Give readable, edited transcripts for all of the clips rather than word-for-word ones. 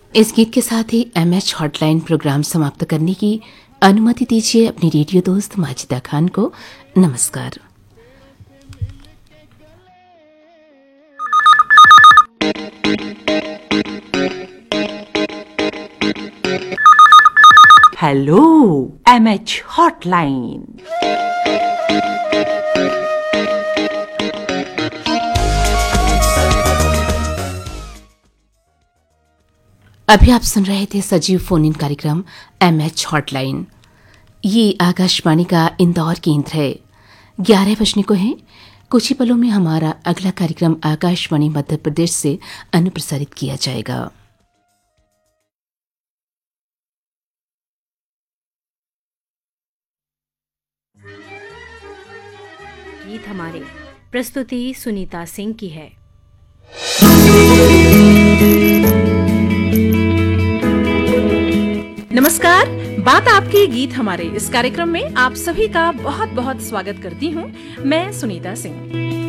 इस गीत के साथ ही एमएच हॉटलाइन प्रोग्राम समाप्त करने की अनुमति दीजिए अपनी रेडियो दोस्त माजिदा खान को। नमस्कार। Hello MH hotline. अभी आप सुन रहे थे सजीव फोन इन कार्यक्रम एमएच हॉटलाइन। ये आकाशवाणी का इंदौर केंद्र है। 11 बजने को है। कुछ ही पलों में हमारा अगला कार्यक्रम आकाशवाणी मध्य प्रदेश से अनुप्रसारित किया जाएगा। गीत हमारे प्रस्तुति सुनीता सिंह की है। नमस्कार, बात आपकी गीत हमारे इस कार्यक्रम में आप सभी का बहुत बहुत स्वागत करती हूँ। मैं सुनीता सिंह।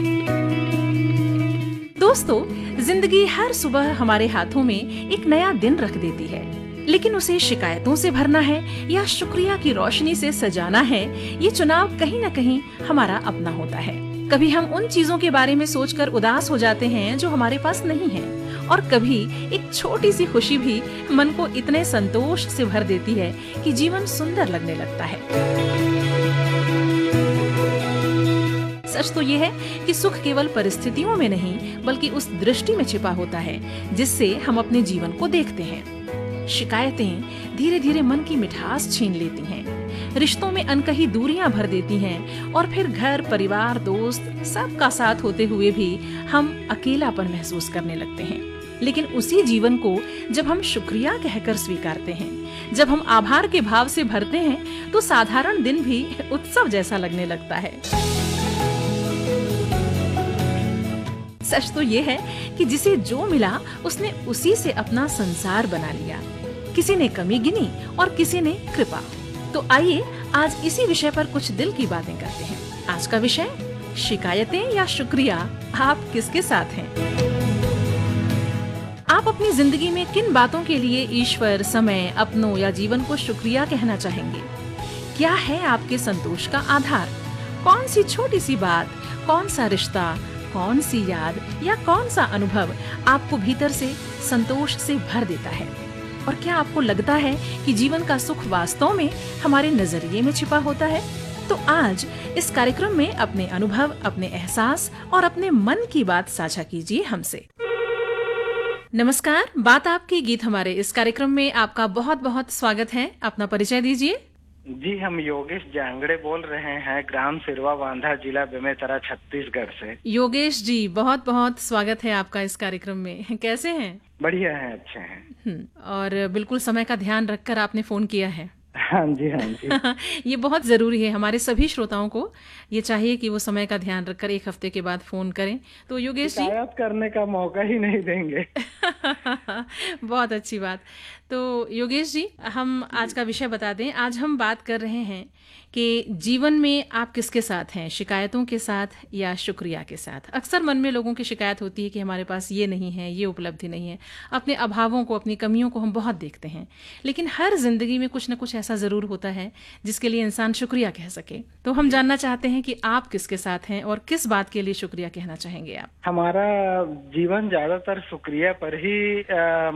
दोस्तों, जिंदगी हर सुबह हमारे हाथों में एक नया दिन रख देती है, लेकिन उसे शिकायतों से भरना है या शुक्रिया की रोशनी से सजाना है, ये चुनाव कहीं न कहीं हमारा अपना होता है। कभी हम उन चीजों के बारे में सोचकर उदास हो जाते हैं जो हमारे पास नहीं है, और कभी एक छोटी सी खुशी भी मन को इतने संतोष से भर देती है कि जीवन सुंदर लगने लगता है। सच तो ये है कि सुख केवल परिस्थितियों में नहीं, बल्कि उस दृष्टि में छिपा होता है जिससे हम अपने जीवन को देखते हैं। शिकायतें धीरे धीरे मन की मिठास छीन लेती हैं, रिश्तों में अनकही दूरियां भर देती हैं, और फिर घर, परिवार, दोस्त सबका साथ होते हुए भी हम अकेलापन महसूस करने लगते हैं। लेकिन उसी जीवन को जब हम शुक्रिया कहकर स्वीकारते हैं, जब हम आभार के भाव से भरते हैं, तो साधारण दिन भी उत्सव जैसा लगने लगता है। सच तो ये है कि जिसे जो मिला उसने उसी से अपना संसार बना लिया। किसी ने कमी गिनी और किसी ने कृपा। तो आइए आज इसी विषय पर कुछ दिल की बातें करते हैं। आज का विषय, शिकायतें या शुक्रिया, आप किसके साथ हैं? आप अपनी जिंदगी में किन बातों के लिए ईश्वर, समय, अपनों या जीवन को शुक्रिया कहना चाहेंगे? क्या है आपके संतोष का आधार? कौन सी छोटी सी बात, कौन सा रिश्ता, कौन सी याद या कौन सा अनुभव आपको भीतर से संतोष से भर देता है? और क्या आपको लगता है कि जीवन का सुख वास्तव में हमारे नजरिए में छिपा होता है? तो आज इस कार्यक्रम में अपने अनुभव, अपने एहसास और अपने मन की बात साझा कीजिए हमसे। नमस्कार, बात आपकी गीत हमारे इस कार्यक्रम में आपका बहुत बहुत स्वागत है। अपना परिचय दीजिए। जी, हम योगेश जांगड़े बोल रहे हैं, ग्राम सिरवा बांधा, जिला बेमेतरा, छत्तीसगढ़ से। योगेश जी, बहुत बहुत स्वागत है आपका इस कार्यक्रम में। कैसे हैं? बढ़िया हैं, अच्छे हैं। और बिल्कुल समय का ध्यान रखकर आपने फोन किया है। हाँ जी, हाँ जी। ये बहुत जरूरी है। हमारे सभी श्रोताओं को ये चाहिए कि वो समय का ध्यान रखकर एक हफ्ते के बाद फोन करें। तो योगेश जी, शिकायत करने का मौका ही नहीं देंगे। बहुत अच्छी बात। तो योगेश जी, हम आज का विषय बता दें। आज हम बात कर रहे हैं कि जीवन में आप किसके साथ हैं, शिकायतों के साथ या शुक्रिया के साथ? अक्सर मन में लोगों की शिकायत होती है कि हमारे पास ये नहीं है, ये उपलब्धि नहीं है। अपने अभावों को, अपनी कमियों को हम बहुत देखते हैं, लेकिन हर जिंदगी में कुछ न कुछ ऐसा जरूर होता है जिसके लिए इंसान शुक्रिया कह सके। तो हम जानना चाहते हैं कि आप किसके साथ हैं और किस बात के लिए शुक्रिया कहना चाहेंगे आप? हमारा जीवन ज्यादातर शुक्रिया पर ही